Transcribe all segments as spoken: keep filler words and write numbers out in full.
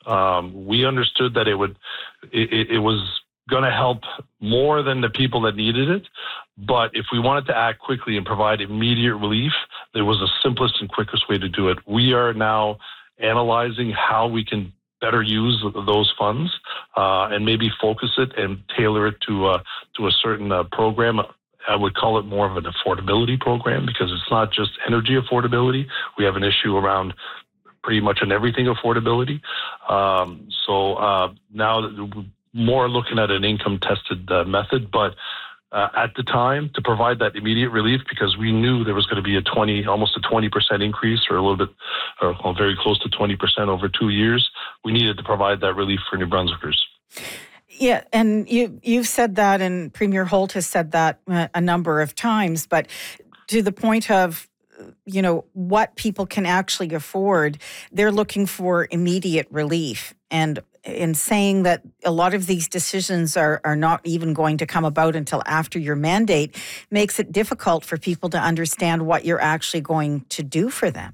Um, we understood that it would, it, it, it was going to help more than the people that needed it. But if we wanted to act quickly and provide immediate relief, there was the simplest and quickest way to do it. We are now analyzing how we can better use those funds uh, and maybe focus it and tailor it to uh, to a certain uh, program. I would call it more of an affordability program, because it's not just energy affordability. We have an issue around pretty much an everything affordability. Um, so uh, now more looking at an income tested uh, method, but uh, at the time to provide that immediate relief, because we knew there was going to be a twenty, almost a twenty percent increase, or a little bit, or well, very close to twenty percent over two years. We needed to provide that relief for New Brunswickers. Yeah, and you, you've said that, and Premier Holt has said that a number of times, but to the point of, you know, what people can actually afford, they're looking for immediate relief. And in saying that a lot of these decisions are, are not even going to come about until after your mandate makes it difficult for people to understand what you're actually going to do for them.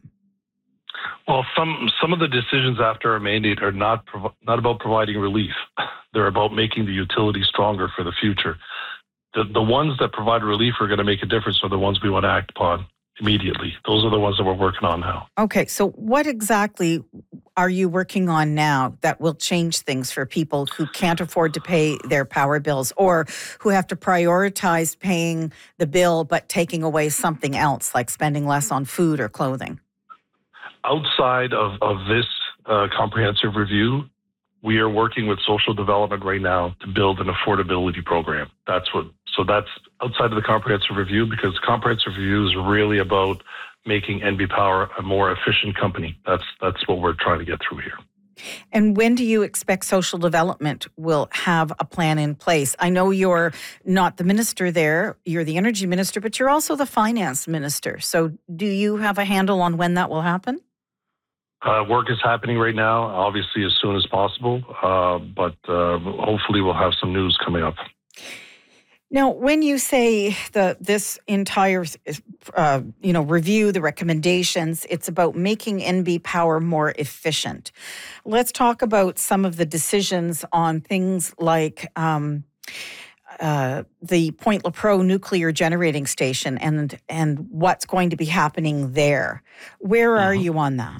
Well, some some of the decisions after our mandate are not prov- not about providing relief. They're about making the utility stronger for the future. The the ones that provide relief are going to make a difference are the ones we want to act upon immediately. Those are the ones that we're working on now. Okay, so what exactly are you working on now that will change things for people who can't afford to pay their power bills, or who have to prioritize paying the bill but taking away something else, like spending less on food or clothing? Outside of, of this uh, comprehensive review, we are working with social development right now to build an affordability program. That's what, so that's outside of the comprehensive review, because the comprehensive review is really about making N B Power a more efficient company. That's, that's what we're trying to get through here. And when do you expect social development will have a plan in place? I know you're not the minister there, you're the energy minister, but you're also the finance minister. So do you have a handle on when that will happen? Uh, work is happening right now, obviously as soon as possible, uh, but uh, hopefully we'll have some news coming up. Now, when you say the this entire, uh, you know, review, the recommendations, it's about making N B Power more efficient. Let's talk about some of the decisions on things like um, uh, the Point Lepreau nuclear generating station and and what's going to be happening there. Where are mm-hmm. you on that?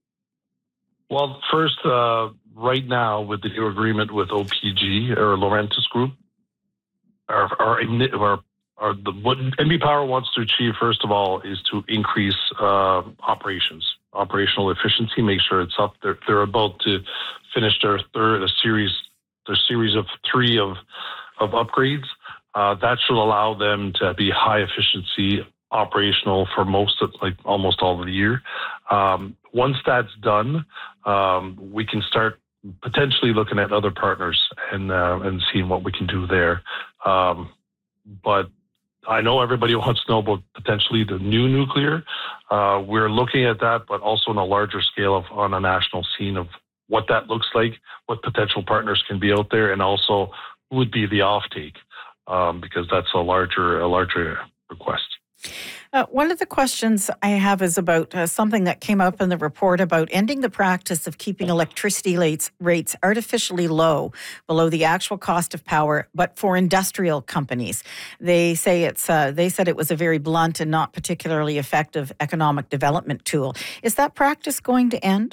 Well, first, uh, right now with the new agreement with O P G or Laurentis Group, our, our, our, our the, what N B Power wants to achieve, first of all, is to increase uh, operations, operational efficiency, make sure it's up. They're, they're about to finish their third a series, their series of three of of upgrades. Uh, that should allow them to be high efficiency operational for most of, like almost all of the year. Um, once that's done, um, we can start potentially looking at other partners and uh, and seeing what we can do there. Um, but I know everybody wants to know about potentially the new nuclear. Uh, we're looking at that, but also on a larger scale of on a national scene of what that looks like, what potential partners can be out there, and also who would be the offtake, um, because that's a larger a larger request. Uh, one of the questions I have is about uh, something that came up in the report about ending the practice of keeping electricity rates, rates artificially low, below the actual cost of power, but for industrial companies. They say it's. Uh, they said it was a very blunt and not particularly effective economic development tool. Is that practice going to end?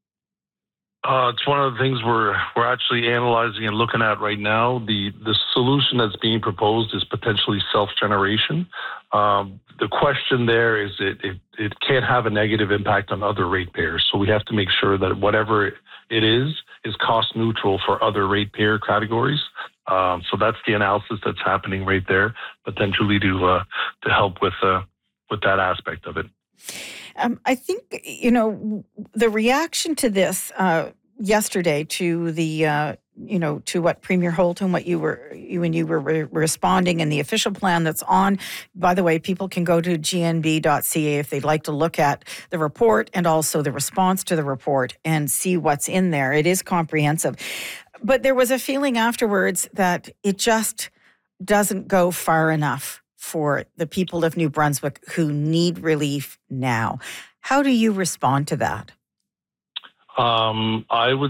Uh, it's one of the things we're we're actually analyzing and looking at right now. The the solution that's being proposed is potentially self-generation. Um, the question there is it, it it can't have a negative impact on other ratepayers. So we have to make sure that whatever it is is cost neutral for other ratepayer categories. Um, so that's the analysis that's happening right there, potentially to uh, to help with uh, with that aspect of it. Um, I think, you know, the reaction to this uh, yesterday to the, uh, you know, to what Premier Holt and what you were, you and you were re- responding and the official plan that's on. By the way, people can go to g n b dot c a if they'd like to look at the report and also the response to the report and see what's in there. It is comprehensive. But there was a feeling afterwards that it just doesn't go far enough for the people of New Brunswick who need relief now. How do you respond to that? Um, I would